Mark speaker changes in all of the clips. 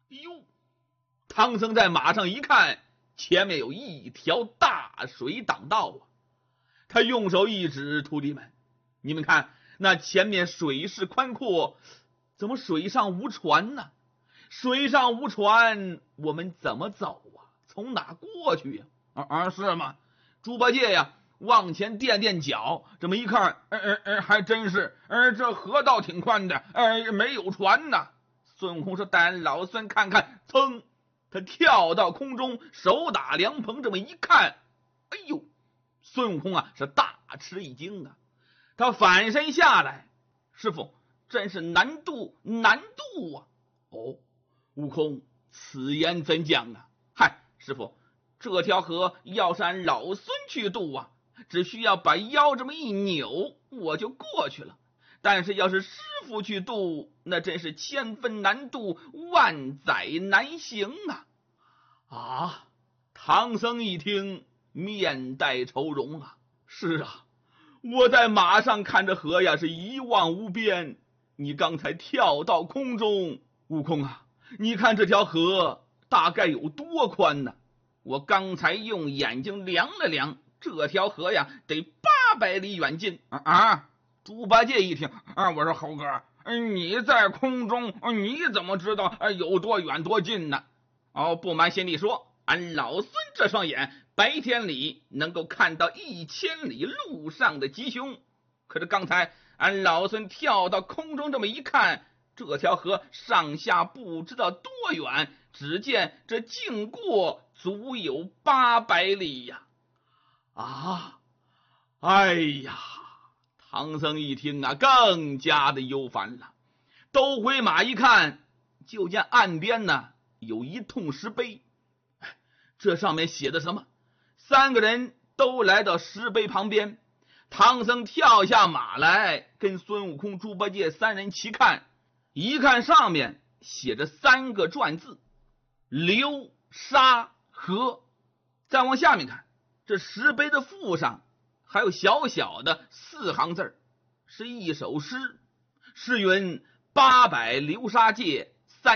Speaker 1: 哟，唐僧在马上一看，前面有一条大水挡道啊！他用手一指，徒弟们，你们看，那前面水势宽阔，怎么水上无船呢？水上无船，我们怎么走啊？从哪过去呀？是吗？猪八戒呀，往前垫垫脚，这么一看，还真是，这河道挺宽的，没有船呐。孙悟空说：“带老孙看看。”噌，他跳到空中，手打凉棚，这么一看，哎呦！孙悟空啊，是大吃一惊啊！他反身下来，师傅，真是难渡啊！哦，悟空，此言怎讲啊？嗨，师傅，这条河要是按老孙去渡啊，只需要把腰这么一扭，我就过去了。但是要是师傅去渡，那真是千分难渡，万载难行啊！啊！唐僧一听，面带愁容啊。是啊，我在马上看着河呀，是一望无边。你刚才跳到空中，悟空啊，你看这条河大概有多宽呢？我刚才用眼睛量了量，这条河呀，得800里远近啊！猪八戒一听，我说猴哥，你在空中，你怎么知道有多远多近呢？哦，不瞒贤弟说，俺老孙这双眼白天里能够看到1000里路上的吉凶，可是刚才俺老孙跳到空中这么一看，这条河上下不知道多远，只见这经过足有800里呀！啊，哎呀！唐僧一听啊，更加的忧烦了，兜回马一看，就见岸边呢有一桶石碑，这上面写的什么？3个人都来到石碑旁边，唐僧跳下马来，跟孙悟空、猪八戒3人齐看，一看上面写着3个篆字：流沙河。再往下面看，这石碑的腹上还有小小的4行字，是一首诗，诗云：800流沙界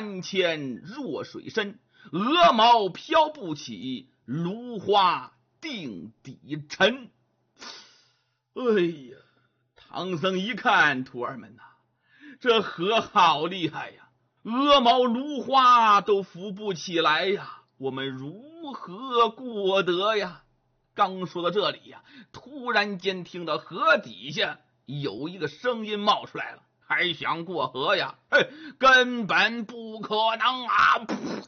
Speaker 1: ，3000弱水深，鹅毛飘不起，芦花定底沉。哎呀，唐僧一看，徒儿们呐，这河好厉害呀，鹅毛芦花都浮不起来呀，我们如何过得呀？刚说到这里呀，突然间听到河底下有一个声音冒出来了，还想过河呀？根本不可能啊！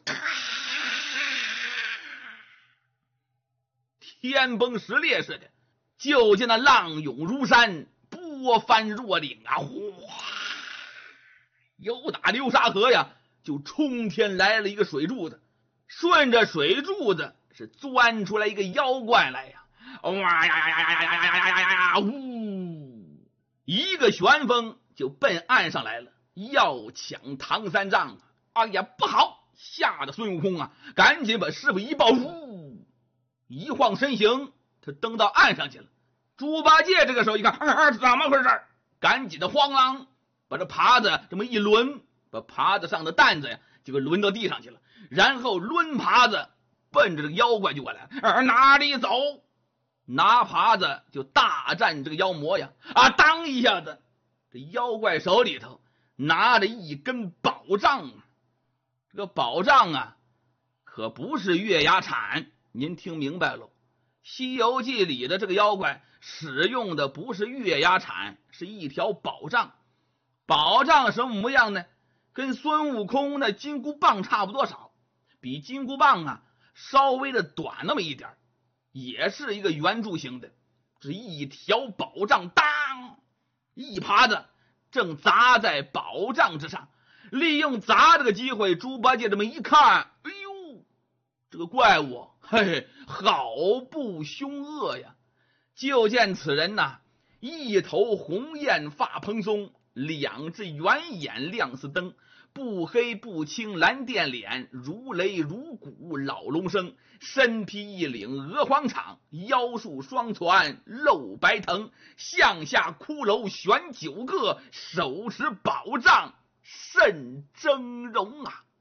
Speaker 1: 天崩石裂似的，就见那浪涌如山，波翻若岭啊！哗，由打流沙河呀，就冲天来了一个水柱子，顺着水柱子是钻出来一个妖怪来呀！哇呀呀呀呀呀呀呀呀呀呀！呜，一个旋风就奔岸上来了，要抢唐三藏啊！哎呀，不好！吓得孙悟空啊，赶紧把师傅一抱，呜，一晃身形，他登到岸上去了。猪八戒这个时候一看，怎么回事？赶紧的慌啷把这耙子这么一抡，把耙子上的担子呀就给抡到地上去了，然后抡耙子奔着这个妖怪就过来了。哪里走？拿耙子就大战这个妖魔呀！当一下子，这妖怪手里头拿着一根宝杖，这个宝杖啊，可不是月牙铲，您听明白喽？《西游记》里的这个妖怪使用的不是月牙铲，是一条宝杖。宝杖什么模样呢？跟孙悟空的金箍棒差不多少，比金箍棒啊稍微的短那么一点，也是一个圆柱形的。这一条宝杖，当一耙子正砸在宝杖之上，利用砸这个机会，猪八戒这么一看，哎呦，这个怪物好不凶恶呀！就见此人呐，一头红艳发蓬松，2只圆眼亮似灯，不黑不青蓝靛脸，如雷如鼓老龙生，身披一领鹅黄氅，腰束双攒露白藤，向下骷髅悬9个，手持宝杖甚峥嵘啊！